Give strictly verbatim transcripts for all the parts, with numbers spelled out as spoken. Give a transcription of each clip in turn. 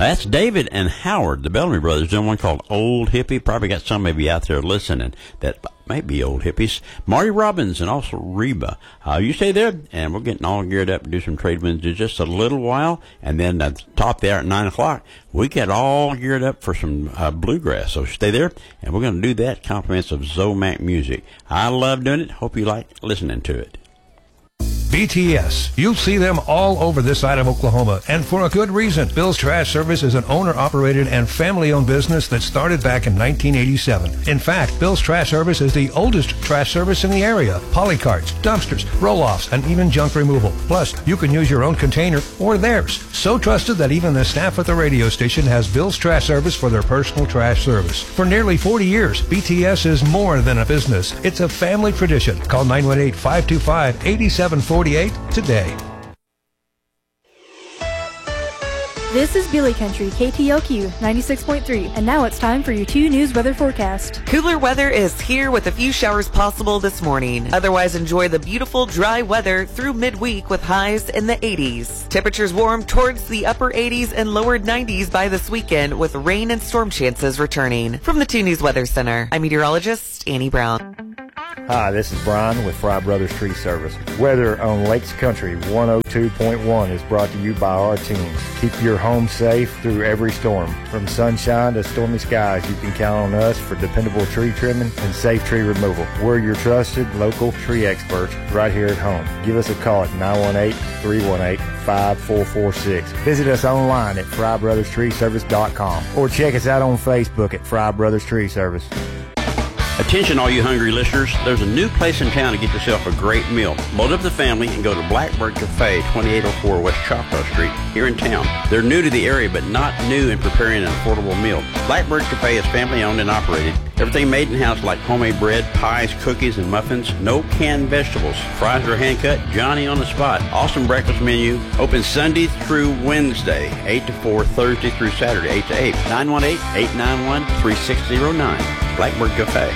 That's David and Howard, the Bellamy brothers, doing one called Old Hippie. Probably got some maybe out there listening that might be old hippies. Marty Robbins and also Reba. Uh, you stay there, and we're getting all geared up to do some trade winds in just a little while. And then at the top there at nine o'clock, we get all geared up for some uh, bluegrass. So stay there, and we're going to do that compliments of Zomac music. I love doing it. Hope you like listening to it. B T S. You'll see them all over this side of Oklahoma, and for a good reason. Bill's Trash Service is an owner-operated and family-owned business that started back in nineteen eighty-seven. In fact, Bill's Trash Service is the oldest trash service in the area. Polycarts, dumpsters, roll-offs, and even junk removal. Plus, you can use your own container or theirs. So trusted that even the staff at the radio station has Bill's Trash Service for their personal trash service. For nearly forty years, B T S is more than a business. It's a family tradition. Call nine one eight, five two five, eight seven four eight today. This is Billy Country, K T L Q ninety-six point three, and now it's time for your two news weather forecast. Cooler weather is here with a few showers possible this morning. Otherwise, enjoy the beautiful dry weather through midweek with highs in the eighties. Temperatures warm towards the upper eighties and lower nineties by this weekend with rain and storm chances returning. From the two News Weather Center, I'm meteorologist Annie Brown. Hi, this is Brian with Fry Brothers Tree Service. Weather on Lakes Country one oh two point one is brought to you by our team. Keep your home safe through every storm. From sunshine to stormy skies, you can count on us for dependable tree trimming and safe tree removal. We're your trusted local tree experts right here at home. Give us a call at nine one eight, three one eight, five four four six. Visit us online at fry brothers tree service dot com or check us out on Facebook at Fry Brothers Tree Service. Attention all you hungry listeners, there's a new place in town to get yourself a great meal. Load up the family and go to Blackbird Cafe, twenty-eight oh four West Choctaw Street, here in town. They're new to the area, but not new in preparing an affordable meal. Blackbird Cafe is family owned and operated. Everything made in-house like homemade bread, pies, cookies, and muffins. No canned vegetables. Fries are hand-cut, Johnny on the spot. Awesome breakfast menu. Open Sunday through Wednesday, eight to four, Thursday through Saturday, eight to eight. nine one eight, eight nine one, three six zero nine. Blackbird Cafe.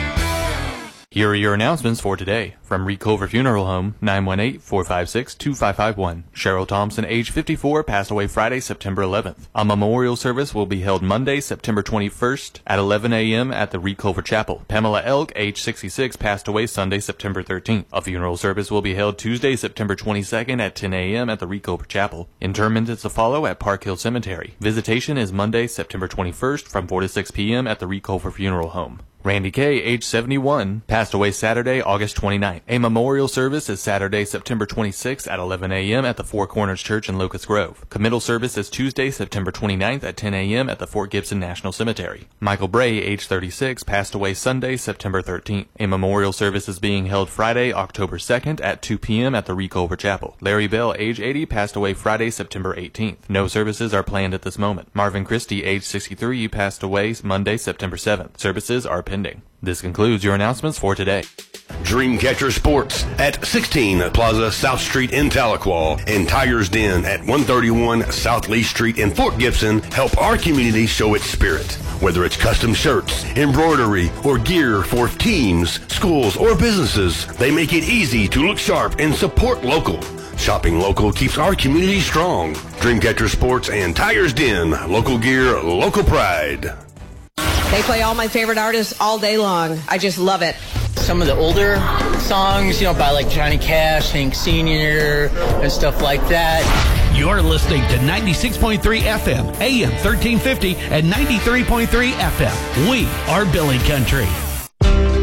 Here are your announcements for today. From Reed Culver Funeral Home, nine one eight, four five six, two five five one. Cheryl Thompson, age fifty-four, passed away Friday, September eleventh. A memorial service will be held Monday, September twenty-first at eleven a.m. at the Reed Culver Chapel. Pamela Elk, age sixty-six, passed away Sunday, September thirteenth. A funeral service will be held Tuesday, September twenty-second at ten a.m. at the Reed Culver Chapel. Interment is to follow at Park Hill Cemetery. Visitation is Monday, September twenty-first from four to six p.m. at the Reed Culver Funeral Home. Randy Kay, age seventy-one, passed away Saturday, August twenty-ninth. A memorial service is Saturday, September twenty-sixth at eleven a.m. at the Four Corners Church in Locust Grove. Committal service is Tuesday, September twenty-ninth at ten a.m. at the Fort Gibson National Cemetery. Michael Bray, age thirty-six, passed away Sunday, September thirteenth. A memorial service is being held Friday, October second at two p.m. at the Reed Culver Chapel. Larry Bell, age eighty, passed away Friday, September eighteenth. No services are planned at this moment. Marvin Christie, age sixty-three, passed away Monday, September seventh. Services are pending. This concludes your announcements for today. Dreamcatcher Sports at sixteen Plaza South Street in Tahlequah and Tiger's Den at one thirty-one South Lee Street in Fort Gibson help our community show its spirit. Whether it's custom shirts, embroidery, or gear for teams, schools, or businesses, they make it easy to look sharp and support local. Shopping local keeps our community strong. Dreamcatcher Sports and Tiger's Den. Local gear, local pride. They play all my favorite artists all day long. I just love it. Some of the older songs, you know, by like Johnny Cash, Hank Senior, and stuff like that. You're listening to ninety-six point three F M, A M thirteen fifty, and ninety-three point three F M. We are Billy Country.